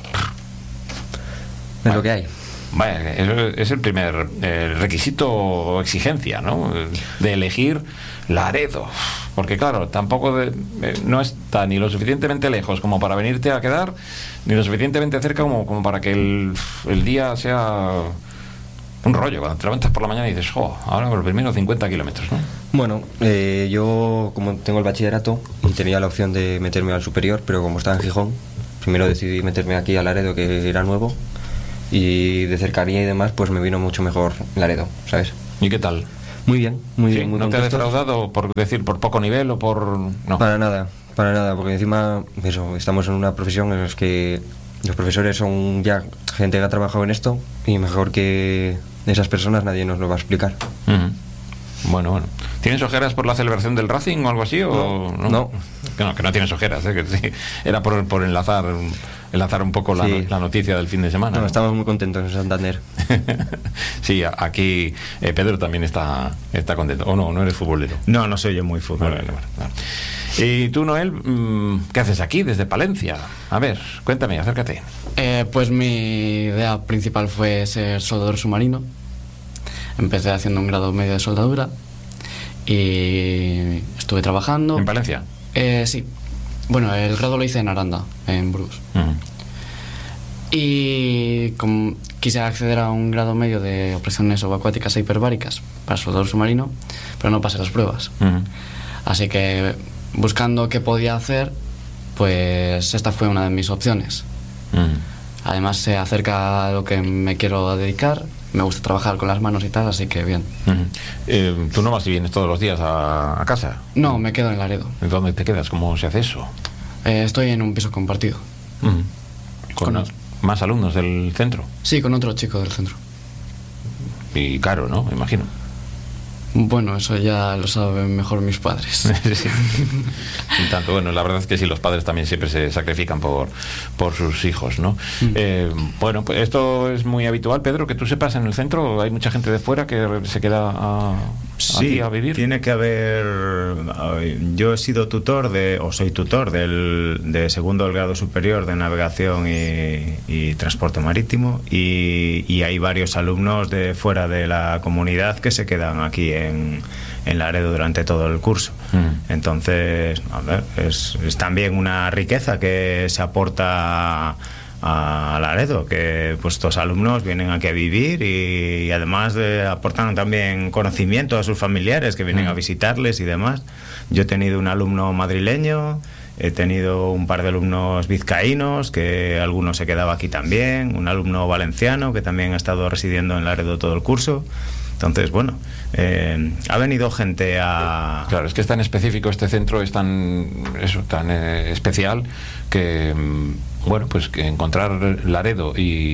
Es lo que hay. Vaya, eso es el primer eh, requisito o exigencia, ¿no? De elegir Laredo. Porque claro, tampoco de- eh, no está ni lo suficientemente lejos como para venirte a quedar, ni lo suficientemente cerca como, como para que el, el día sea un rollo. Cuando te levantas por la mañana y dices, jo, ahora por primero cincuenta kilómetros, ¿no? Bueno, eh, yo como tengo el bachillerato y tenía la opción de meterme al superior, pero como estaba en Gijón, primero decidí meterme aquí a Laredo, que era nuevo, y de cercanía y demás, pues me vino mucho mejor Laredo, ¿sabes? ¿Y qué tal? Muy bien, muy Sí, bien. Muy ¿no te ha contentos. defraudado por decir por poco nivel o por...? No. Para nada, para nada, porque encima eso, estamos en una profesión en la que los profesores son ya gente que ha trabajado en esto y mejor que esas personas nadie nos lo va a explicar. Ujú. Bueno, bueno. ¿Tienes ojeras por la celebración del Racing o algo así? O No, no. Que no, que no tienes ojeras, ¿eh? Que sí. Era por, por enlazar, enlazar un poco la, Sí. la noticia del fin de semana. No, ¿no? estamos muy contentos en Santander. Sí, a- aquí eh, Pedro también está, está contento. ¿O no? ¿No eres futbolero? No, no soy yo muy futbolero. Bueno, bueno, bueno. Y tú, Noel, mm, ¿qué haces aquí desde Palencia? A ver, cuéntame, acércate. Eh, pues mi idea principal fue ser soldador submarino. Empecé haciendo un grado medio de soldadura y estuve trabajando. ¿En Palencia? Eh, sí. Bueno, el grado lo hice en Aranda, en Burgos. Ujú. Y como quise acceder a un grado medio de operaciones subacuáticas e hiperbáricas para soldador submarino, pero no pasé las pruebas. Ujú. Así que buscando qué podía hacer, pues esta fue una de mis opciones. Ujú. Además se acerca a lo que me quiero dedicar, me gusta trabajar con las manos y tal, así que bien. Ujú. Eh, ¿Tú no vas y vienes todos los días a, a casa? No, me quedo en Laredo. ¿Dónde te quedas? ¿Cómo se hace eso? Eh, estoy en un piso compartido. Ujú. ¿Con Con a- otro. más alumnos del centro? Sí, con otro chico del centro. Y caro, ¿no? Me imagino. Bueno, eso ya lo saben mejor mis padres. Sí. Y tanto, bueno, la verdad es que sí, los padres también siempre se sacrifican por, por sus hijos, ¿no? Mm. Eh, bueno, pues esto es muy habitual, Pedro, que tú sepas, en el centro hay mucha gente de fuera que se queda a, aquí a vivir. Tiene que haber. Yo he sido tutor de, o soy tutor del de segundo del grado superior de navegación y, y transporte marítimo, y, y hay varios alumnos de fuera de la comunidad que se quedan aquí en, en Laredo durante todo el curso. Mm. Entonces, a ver, es, es también una riqueza que se aporta a Laredo, que pues estos alumnos vienen aquí a vivir y, y además de, aportan también conocimiento a sus familiares que vienen Mm. a visitarles y demás. Yo he tenido un alumno madrileño, he tenido un par de alumnos vizcaínos, que alguno se quedaba aquí también, un alumno valenciano que también ha estado residiendo en Laredo todo el curso. Entonces, bueno, eh, ha venido gente a... Claro, es que es tan específico este centro, es tan, eso, tan eh, especial que, mm, bueno, pues que encontrar Laredo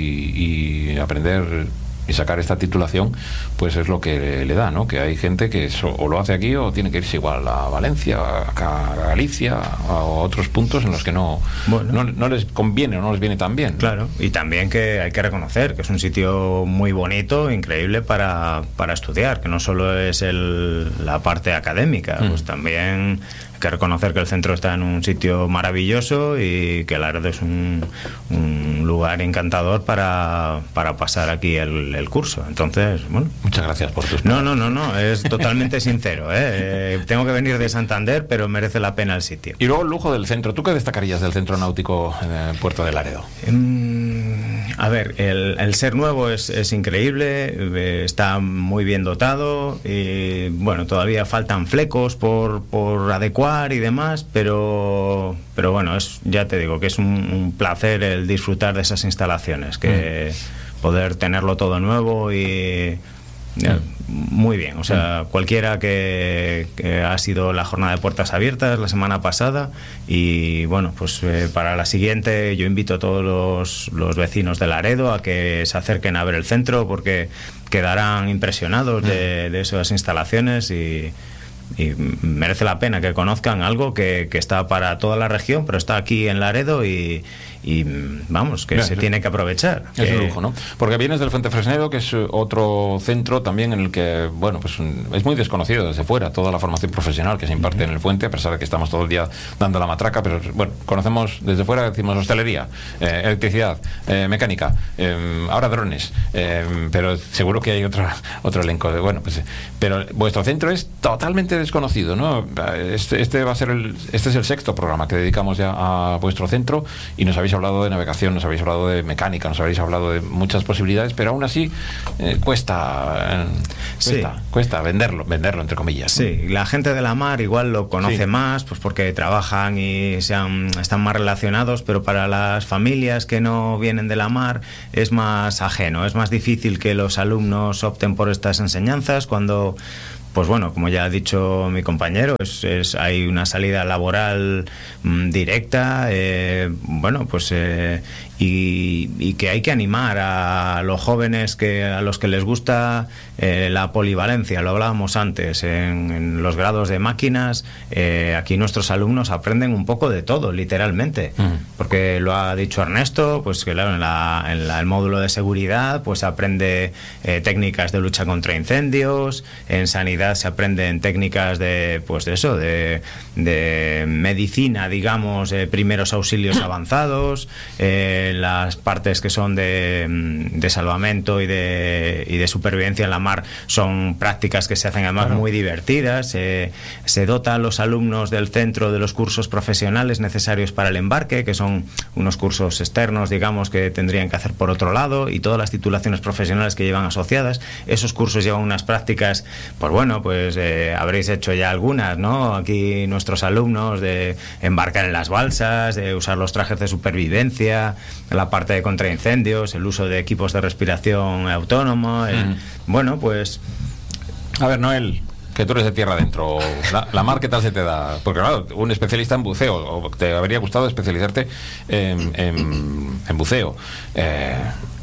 y, y aprender y sacar esta titulación, pues es lo que le da, ¿no? Que hay gente que eso, o lo hace aquí o tiene que irse igual a Valencia, a, a Galicia, a otros puntos en los que no, Bueno. no, no les conviene o no les viene tan bien. Claro, y también que hay que reconocer que es un sitio muy bonito, increíble para, para estudiar, que no solo es el, la parte académica, Mm. pues también hay que reconocer que el centro está en un sitio maravilloso y que Laredo es un, un lugar encantador para, para pasar aquí el, el curso. Entonces, bueno... Muchas gracias por tus No, no, no, no, es totalmente sincero, ¿eh? Eh, tengo que venir de Santander, pero merece la pena el sitio. Y luego el lujo del centro. ¿Tú qué destacarías del centro náutico en Puerto de Laredo? Mm, a ver, el, el ser nuevo es, es increíble, eh, está muy bien dotado, y bueno, todavía faltan flecos por, por adecuar y demás, pero, pero bueno, es, ya te digo que es un, un placer el disfrutar de esas instalaciones, que mm. poder tenerlo todo nuevo y... Ya, muy bien, o sea, cualquiera que, que ha sido la jornada de puertas abiertas la semana pasada, y bueno, pues eh, para la siguiente yo invito a todos los, los vecinos de Laredo a que se acerquen a ver el centro, porque quedarán impresionados de, de esas instalaciones y, y merece la pena que conozcan algo que, que está para toda la región, pero está aquí en Laredo y, y vamos, que Bien, se tiene que aprovechar. Es que... un lujo, ¿no? Porque vienes del Fuentefresnedo, que es otro centro también en el que, bueno, pues es muy desconocido desde fuera toda la formación profesional que se imparte uh-huh. en el Fuente, a pesar de que estamos todo el día dando la matraca, pero bueno, conocemos desde fuera, decimos hostelería, eh, electricidad, eh, mecánica, eh, ahora drones, eh, pero seguro que hay otro, otro elenco de, bueno, pues, pero vuestro centro es totalmente desconocido, ¿no? Este, este va a ser el, este es el sexto programa que dedicamos ya a vuestro centro, y nos habéis hablado de navegación, nos habéis hablado de mecánica, nos habéis hablado de muchas posibilidades, pero aún así eh, cuesta, eh, cuesta, sí. cuesta venderlo, venderlo entre comillas, ¿no? Sí, la gente de la mar igual lo conoce sí. más, pues porque trabajan y se han, están más relacionados, pero para las familias que no vienen de la mar es más ajeno, es más difícil que los alumnos opten por estas enseñanzas cuando pues bueno, como ya ha dicho mi compañero, es, es hay una salida laboral mmm, directa, eh, bueno, pues eh, y, y que hay que animar a los jóvenes que a los que les gusta eh, la polivalencia. Lo hablábamos antes en, en los grados de máquinas. Eh, aquí nuestros alumnos aprenden un poco de todo, literalmente, uh-huh. porque lo ha dicho Ernesto, pues que claro, en, la, en la, el módulo de seguridad pues aprende eh, técnicas de lucha contra incendios, en sanidad se aprenden técnicas de pues de eso, de, de medicina, digamos, eh, primeros auxilios avanzados, eh, las partes que son de, de salvamento y de, y de supervivencia en la mar son prácticas que se hacen además claro. muy divertidas. Eh, se dota a los alumnos del centro de los cursos profesionales necesarios para el embarque, que son unos cursos externos, digamos, que tendrían que hacer por otro lado, y todas las titulaciones profesionales que llevan asociadas. Esos cursos llevan unas prácticas, pues bueno, pues eh, habréis hecho ya algunas, ¿no? Aquí nuestros alumnos, de embarcar en las balsas, de usar los trajes de supervivencia, la parte de contraincendios, el uso de equipos de respiración autónomo, el, mm. bueno, pues... A ver, Noel, que tú eres de tierra adentro, la, la mar, ¿qué tal se te da? Porque claro, un especialista en buceo, o te habría gustado especializarte en, en, en buceo. Eh,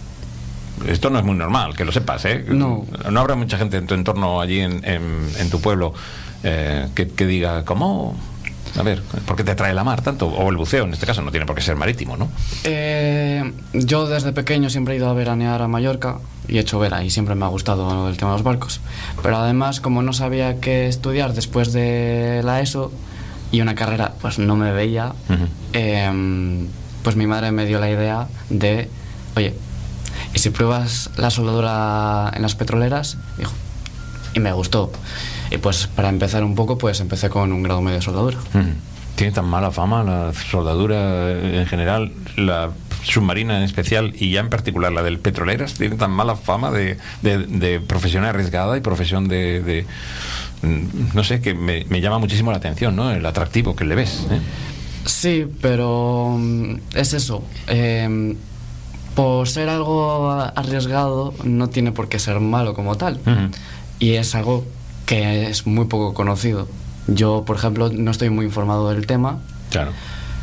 esto no es muy normal, que lo sepas, ¿eh? No. No habrá mucha gente en tu entorno allí en, en, en tu pueblo eh, que, que diga, ¿cómo...? A ver, ¿por qué te atrae la mar tanto? O el buceo, en este caso, no tiene por qué ser marítimo, ¿no? Eh, yo desde pequeño siempre he ido a veranear a Mallorca y he hecho vela, y siempre me ha gustado el tema de los barcos. Pero además, como no sabía qué estudiar después de la ESO y una carrera, pues no me veía, uh-huh. eh, pues mi madre me dio la idea de, oye, ¿y si pruebas la soldadura en las petroleras? Dijo, y me gustó. Y pues para empezar un poco, pues empecé con un grado medio de soldadura. ¿Tiene tan mala fama la soldadura en general, la submarina en especial, y ya en particular la del petroleras? ¿Tiene tan mala fama de, de, de profesión arriesgada y profesión de... de no sé, que me, me llama muchísimo la atención, ¿no? El atractivo que le ves, ¿eh? Sí, pero es eso. Eh, por ser algo arriesgado no tiene por qué ser malo como tal. Uh-huh. Y es algo que es muy poco conocido. Yo, por ejemplo, no estoy muy informado del tema. Claro.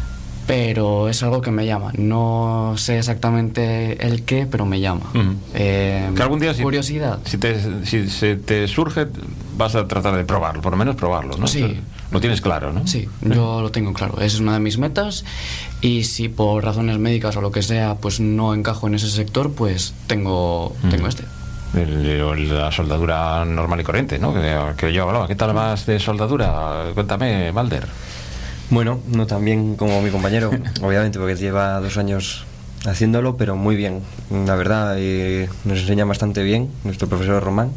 Pero es algo que me llama. No sé exactamente el qué, pero me llama. Uh-huh. eh, que algún día, curiosidad. Si, si, te, si se te surge, vas a tratar de probarlo, por lo menos probarlo, ¿no? Sí. Lo tienes claro, ¿no? Sí, yo lo tengo claro. Esa es una de mis metas. Y si por razones médicas o lo que sea, pues no encajo en ese sector, pues tengo, uh-huh. tengo este. El, la soldadura normal y corriente, ¿no? Que, que yo hablaba. ¿Qué tal vas de soldadura? Cuéntame, Valder. Bueno, no tan bien como mi compañero, obviamente, porque lleva dos años haciéndolo, pero muy bien. La verdad, eh, nos enseña bastante bien nuestro profesor Román,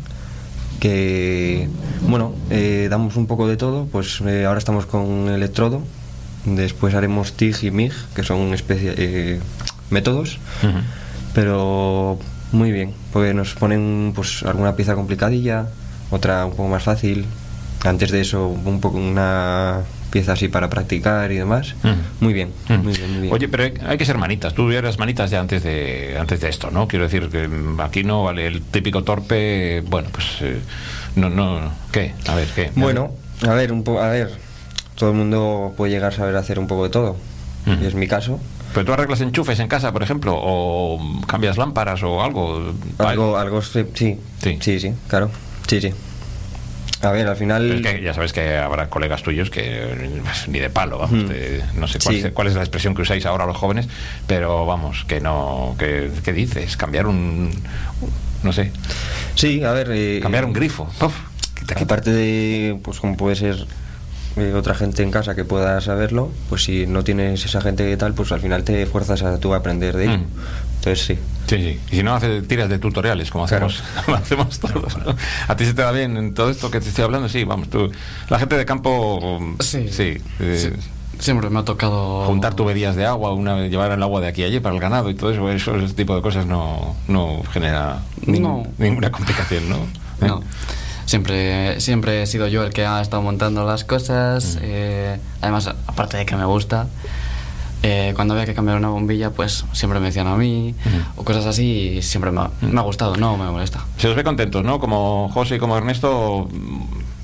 que, bueno, eh, damos un poco de todo. Pues eh, ahora estamos con electrodo, después haremos T I G y M I G, que son especie, eh, métodos, uh-huh. pero... muy bien, porque nos ponen pues alguna pieza complicadilla, otra un poco más fácil. Antes de eso, un poco una pieza así para practicar y demás. Uh-huh. Muy bien, uh-huh. muy bien, muy bien. Oye, pero hay que ser manitas. Tú eras manitas ya antes de antes de esto, ¿no? Quiero decir que aquí no vale el típico torpe. Bueno, pues eh, no, no. ¿Qué? A ver, ¿qué? Bueno, a ver, un poco, a ver. Todo el mundo puede llegar a saber hacer un poco de todo. Uh-huh. Y es mi caso. ¿Pero tú arreglas enchufes en casa, por ejemplo? ¿O cambias lámparas o algo? Algo, algo sí, sí, sí, sí, sí, claro, sí, sí. A ver, al final... Es que ya sabes que habrá colegas tuyos que ni de palo, vamos, mm. de, no sé cuál, sí. es, cuál es la expresión que usáis ahora los jóvenes, pero vamos, que no, que, ¿qué dices? Cambiar un, no sé. Sí, a ver... Eh, cambiar un grifo. Uf, quita, quita. Aparte de, pues como puede ser... Eh, otra gente en casa que pueda saberlo, pues si no tienes esa gente que tal, pues al final te fuerzas a tú a aprender de ello. Mm. Entonces sí. Sí, sí. Y si no, hace, tiras de tutoriales, como claro. hacemos, como hacemos todos, ¿no? ¿A ti se te da bien en todo esto que te estoy hablando? Sí, vamos, tú. La gente de campo, sí. Sí. Eh, sí. Siempre me ha tocado... juntar tuberías de agua, una llevar el agua de aquí a allí para el ganado y todo eso, eso ese tipo de cosas no, no genera no. Ningún, ninguna complicación, ¿no? ¿Eh? No. Siempre, siempre he sido yo el que ha estado montando las cosas. Mm. Eh, además, aparte de que me gusta, eh, cuando había que cambiar una bombilla, pues siempre me decían a mí, mm. o cosas así, y siempre me ha, me ha gustado, no me molesta. Se os ve contentos, ¿no? Como José y como Ernesto,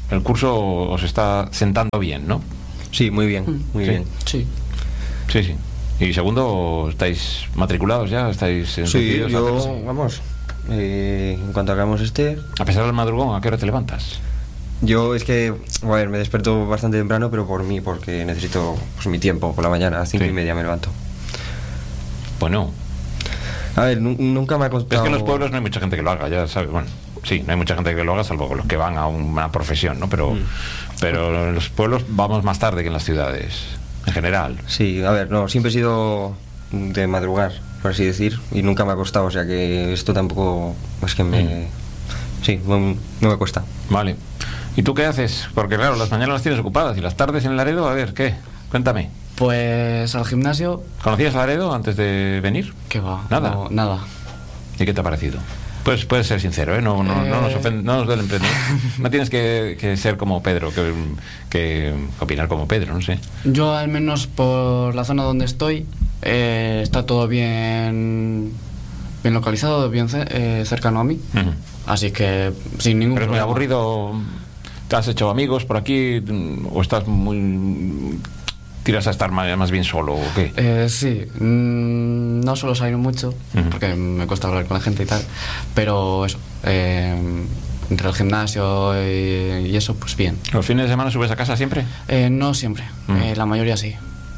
el curso os está sentando bien, ¿no? Sí, muy bien, muy Sí. bien. Sí. Sí, sí. Y segundo, ¿estáis matriculados ya? ¿Estáis Sí, decididos a yo, hacerlo? vamos, eh, en cuanto hagamos este, A pesar del madrugón, ¿a qué hora te levantas? yo es que, a ver, me desperto bastante temprano, pero por mí, porque necesito pues, mi tiempo por la mañana, a las cinco Sí. y media me levanto. Pues no. A ver, nu- nunca me ha costado... Es que en los pueblos no hay mucha gente que lo haga, ya sabes. Bueno, sí, no hay mucha gente que lo haga, salvo los que van a una profesión, ¿no? Pero, Mm. pero en los pueblos vamos más tarde que en las ciudades, en general. Sí, a ver, no, siempre he sido de madrugar, por así decir, y nunca me ha costado, o sea que esto tampoco es que me... Mm. Sí, no, no me cuesta. Vale. ¿Y tú qué haces? Porque claro, las mañanas las tienes ocupadas y las tardes en Laredo, a ver, ¿qué? Cuéntame. Pues al gimnasio, ¿Conocías Laredo antes de venir? ¿qué va? Nada. No, nada. ¿Y qué te ha parecido? Pues puedes ser sincero, ¿eh? No, no, no nos Eh. ofende, no nos duele emprender. No tienes que, que ser como Pedro, que, que opinar como Pedro, no sé. Yo al menos por la zona donde estoy eh, está todo bien bien localizado, bien ce- eh, cercano a mí, Ujú. así que sin ningún Pero es muy problema. aburrido. ¿Te has hecho amigos por aquí? ¿O estás muy... tiras a estar más, más bien solo o qué? Eh, sí, mm, no suelo salir mucho Ujú. porque me cuesta hablar con la gente y tal, pero eso, eh, entre el gimnasio y, y eso, pues bien. ¿Los fines de semana subes a casa siempre? Eh, no siempre, Mm. eh, la mayoría sí.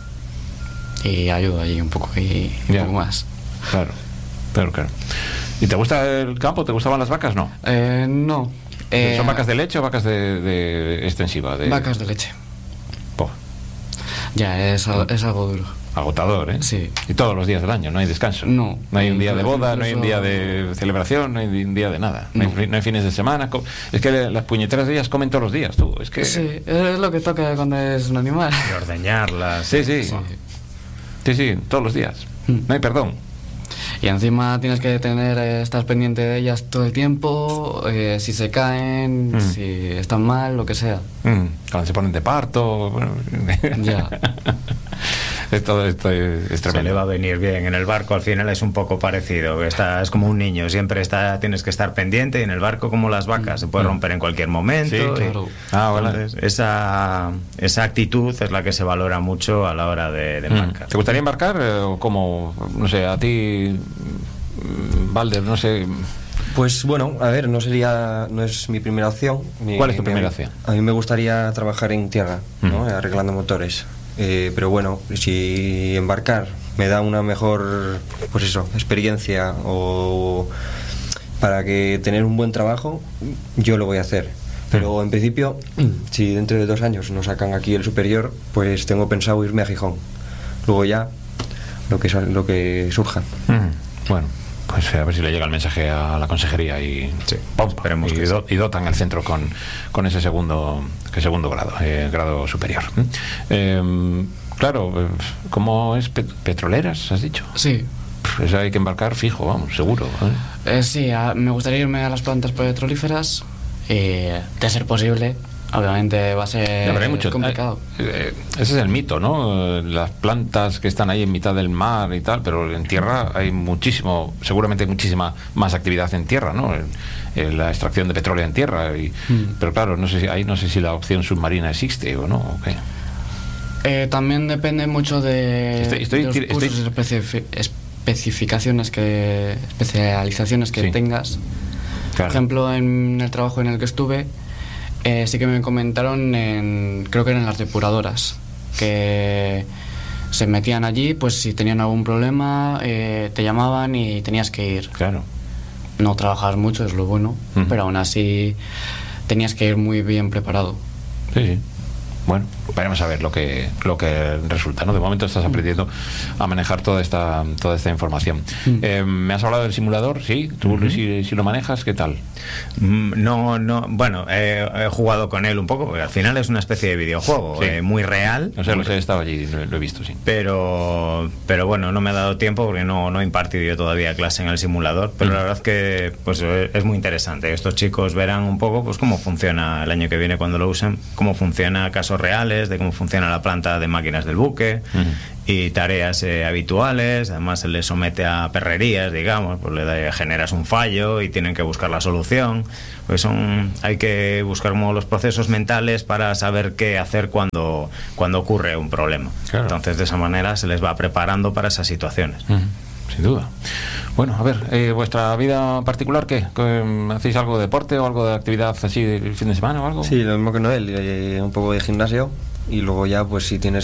Y ayudo allí un poco y un Ya. poco más. Claro, claro, claro. ¿Y te gusta el campo? ¿Te gustaban las vacas? No. Eh, no. Eh, ¿Son vacas de leche o vacas de, de extensiva? De... Vacas de leche. Po, Ya, es, al- es algo duro. agotador, ¿eh? Sí. Y todos los días del año, no hay descanso. No. No hay un día de boda, no hay un Incluso- día de celebración, no hay un día de nada. No, No. hay, fi- no hay fines de semana. co- Es que las puñeteras de ellas comen todos los días, tú. Es que... Sí, es lo que toca cuando es un animal. Y ordeñarlas. Sí, sí. Sí. Sí, sí, todos los días. Mm. No hay perdón. Y encima tienes que tener, eh, estar pendiente de ellas todo el tiempo, eh, si se caen, Mm. si están mal, lo que sea. Mm, Cuando se ponen de parto. Bueno, Ya. es todo esto es, es Se le tremendo. va a venir bien. En el barco al final es un poco parecido. Está, es como un niño, siempre está, tienes que estar pendiente. Y en el barco, como las vacas, se puede romper en cualquier momento. Sí, y- claro. Ah, bueno. Entonces, esa, esa actitud es la que se valora mucho a la hora de, de Mm. embarcar. ¿Te gustaría embarcar eh, o como, no sé, a ti, mm, Valder, no sé, Pues bueno, a ver, no sería, no es mi primera opción. Mi- ¿Cuál es tu mi- primera opción? A mí me gustaría trabajar en tierra, ¿no? Mm. Arreglando motores. Eh, pero bueno, si embarcar me da una mejor, pues eso, experiencia o para que tener un buen trabajo, yo lo voy a hacer. Pero en principio, si dentro de dos años nos sacan aquí el superior, pues tengo pensado irme a Gijón. Luego ya lo que sal- lo que surja. Mm, bueno, pues a ver si le llega el mensaje a la consejería y, Sí, ¡pum! esperemos y, que do- y dotan el centro con, con ese segundo que segundo grado, eh, grado superior. ¿Mm? Eh, claro, eh, ¿cómo es? Pet- ¿Petroleras, has dicho? Sí. Pff, Eso hay que embarcar fijo, vamos, seguro. ¿eh? Eh, sí, a- me gustaría irme a las plantas petrolíferas y, de ser posible, obviamente va a ser Ya, pero hay mucho- complicado. eh, eh, ese es el mito, ¿no? Eh, Las plantas que están ahí en mitad del mar y tal, pero en tierra hay muchísimo, seguramente hay muchísima más actividad en tierra, ¿no? En- en la extracción de petróleo en tierra. Y, Mm. Pero claro, no sé si, ahí no sé si la opción submarina existe o no. ¿o qué? Eh, también depende mucho de, Estoy- estoy- de los estoy- cursos y especifi- especificaciones que especializaciones que Sí. tengas. Por Claro. ejemplo, en el trabajo en el que estuve, eh, sí que me comentaron, en, creo que eran las depuradoras, que se metían allí, pues si tenían algún problema, eh, te llamaban y tenías que ir. Claro. No trabajabas mucho, es lo bueno, Ujú. pero aún así tenías que ir muy bien preparado. Sí, sí. Bueno, veremos a ver lo que lo que resulta, ¿no? De momento estás aprendiendo a manejar toda esta toda esta información. Mm. Eh, me has hablado del simulador, sí. ¿Tú si, si lo manejas, qué tal? Mm, No, no, bueno, eh, he jugado con él un poco, porque al final es una especie de videojuego, Sí. eh, muy real. No sé, muy lo sé, he estado allí, lo, lo he visto, sí. pero pero bueno, no me ha dado tiempo porque no, no he impartido yo todavía clase en el simulador, pero Mm. la verdad que pues eh, es muy interesante. Estos chicos verán un poco pues cómo funciona el año que viene cuando lo usen, cómo funciona casos reales, de cómo funciona la planta de máquinas del buque. Ujú. y tareas eh, habituales. Además se les somete a perrerías, digamos, pues le da, generas un fallo y tienen que buscar la solución. Pues son, hay que buscar como los procesos mentales para saber qué hacer cuando, cuando ocurre un problema. Claro. Entonces de esa manera se les va preparando para esas situaciones. Uh-huh. Sin duda. Bueno, a ver, eh, ¿vuestra vida particular qué? ¿Hacéis algo de deporte o algo de actividad así el fin de semana o algo? Sí, lo mismo que Noel, eh, un poco de gimnasio y luego ya pues si tienes